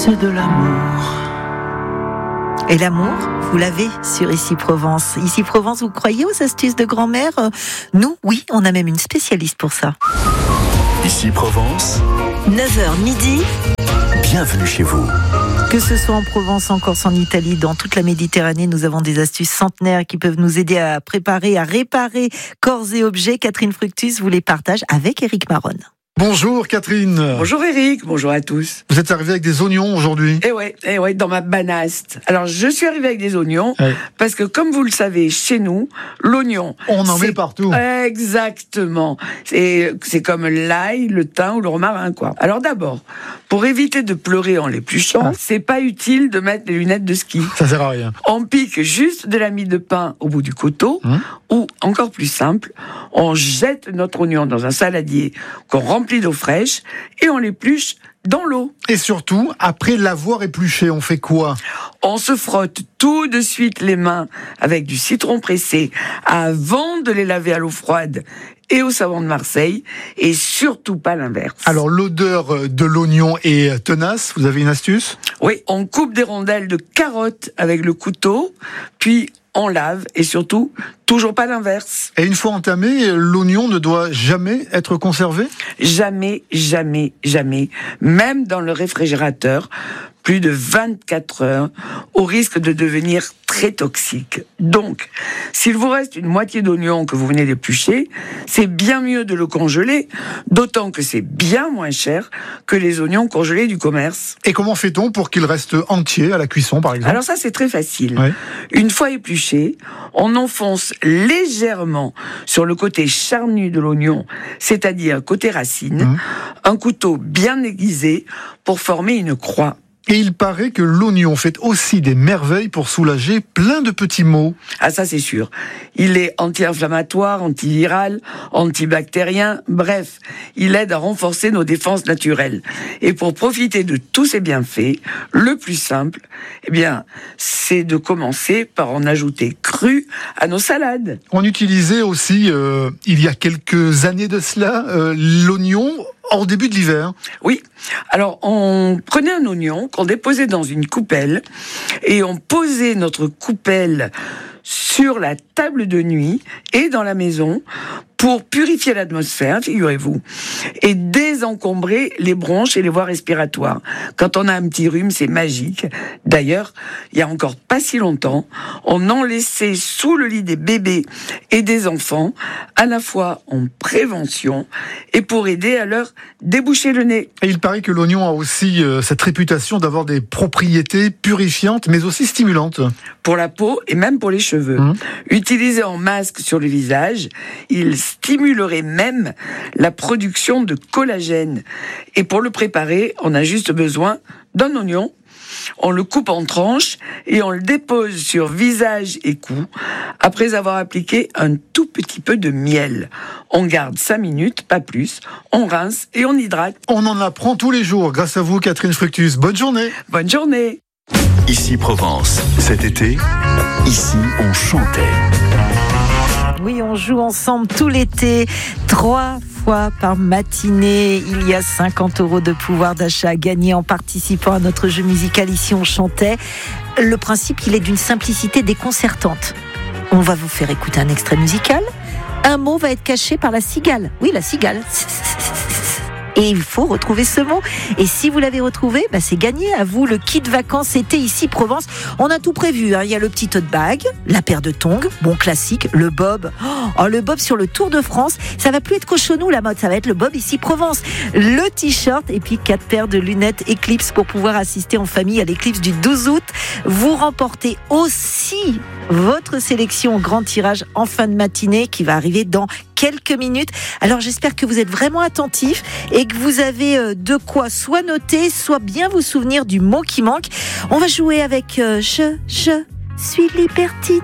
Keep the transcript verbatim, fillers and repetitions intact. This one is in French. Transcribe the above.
C'est de l'amour. Et l'amour, vous l'avez sur Ici Provence. Ici Provence, vous croyez aux astuces de grand-mère ? Nous, oui, on a même une spécialiste pour ça. Ici Provence, neuf heures midi. Bienvenue chez vous. Que ce soit en Provence, en Corse, en Italie, dans toute la Méditerranée, nous avons des astuces centenaires qui peuvent nous aider à préparer, à réparer corps et objets. Catherine Fructus vous les partage avec Éric Maronne. Bonjour Catherine. Bonjour Eric, bonjour à tous. Vous êtes arrivé avec des oignons aujourd'hui ? Eh ouais, eh ouais, dans ma banaste. Alors je suis arrivé avec des oignons ouais. parce que comme vous le savez, chez nous, l'oignon... On en c'est... met partout. Exactement. C'est, c'est comme l'ail, le thym ou le romarin, quoi. Alors d'abord, pour éviter de pleurer en l'épluchant, ah. c'est pas utile de mettre des lunettes de ski. Ça sert à rien. On pique juste de la mie de pain au bout du couteau, hum. ou encore plus simple, on jette notre oignon dans un saladier qu'on remplit d'eau fraîche et on l'épluche dans l'eau. Et surtout, après l'avoir épluché, on fait quoi ? On se frotte tout de suite les mains avec du citron pressé avant de les laver à l'eau froide et au savon de Marseille, et surtout pas l'inverse. Alors l'odeur de l'oignon est tenace, vous avez une astuce ? Oui, on coupe des rondelles de carottes avec le couteau, puis on lave, et surtout, toujours pas l'inverse. Et une fois entamé, l'oignon ne doit jamais être conservé ? Jamais, jamais, jamais. Même dans le réfrigérateur, plus de vingt-quatre heures, au risque de devenir très toxique. Donc, s'il vous reste une moitié d'oignon que vous venez d'éplucher, c'est bien mieux de le congeler, d'autant que c'est bien moins cher que les oignons congelés du commerce. Et comment fait-on pour qu'il reste entier à la cuisson, par exemple ? Alors ça, c'est très facile. Ouais. Une fois épluché, on enfonce légèrement sur le côté charnu de l'oignon, c'est-à-dire côté racine, mmh. un couteau bien aiguisé pour former une croix. Et il paraît que l'oignon fait aussi des merveilles pour soulager plein de petits maux. Ah ça c'est sûr. Il est anti-inflammatoire, antiviral, antibactérien, bref, il aide à renforcer nos défenses naturelles. Et pour profiter de tous ces bienfaits, le plus simple, eh bien, c'est de commencer par en ajouter cru à nos salades. On utilisait aussi, euh, il y a quelques années de cela, euh, l'oignon au début de l'hiver. Oui. Alors, on prenait un oignon qu'on déposait dans une coupelle et on posait notre coupelle sur la table de nuit et dans la maison pour purifier l'atmosphère, figurez-vous, et désencombrer les bronches et les voies respiratoires. Quand on a un petit rhume, c'est magique. D'ailleurs, il y a encore pas si longtemps, on en laissait sous le lit des bébés et des enfants, à la fois en prévention et pour aider à leur déboucher le nez. Et il paraît que l'oignon a aussi euh, cette réputation d'avoir des propriétés purifiantes, mais aussi stimulantes. Pour la peau et même pour les cheveux. Mmh. Utilisé en masque sur le visage, il stimulerait même la production de collagène. Et pour le préparer, on a juste besoin d'un oignon. On le coupe en tranches et on le dépose sur visage et cou après avoir appliqué un tout petit peu de miel. On garde cinq minutes, pas plus. On rince et on hydrate. On en apprend tous les jours grâce à vous, Catherine Fructus. Bonne journée. Bonne journée. Ici Provence, cet été, ici on chantait. Oui, on joue ensemble tout l'été, trois fois par matinée. Il y a cinquante euros de pouvoir d'achat à gagner en participant à notre jeu musical Ici on chantait. Le principe, il est d'une simplicité déconcertante. On va vous faire écouter un extrait musical. Un mot va être caché par la cigale. Oui, la cigale. Et il faut retrouver ce mot. Et si vous l'avez retrouvé, bah c'est gagné. À vous le kit vacances été Ici Provence. On a tout prévu. Hein. Il y a le petit tote bag, la paire de tongs, bon classique, le bob. Oh, le bob sur le Tour de France. Ça va plus être cochonou la mode. Ça va être le bob Ici Provence. Le t-shirt et puis quatre paires de lunettes Eclipse pour pouvoir assister en famille à l'éclipse du douze août. Vous remportez aussi votre sélection au grand tirage en fin de matinée qui va arriver dans quelques minutes. Alors j'espère que vous êtes vraiment attentifs et que vous avez de quoi soit noter, soit bien vous souvenir du mot qui manque. On va jouer avec euh, je, je suis libertine.